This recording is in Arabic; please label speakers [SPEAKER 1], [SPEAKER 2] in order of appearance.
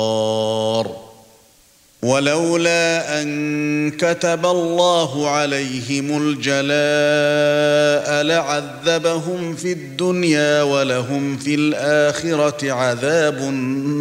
[SPEAKER 1] ولولا أن كتب الله عليهم الجلاء لعذبهم في الدنيا ولهم في الآخرة عذاب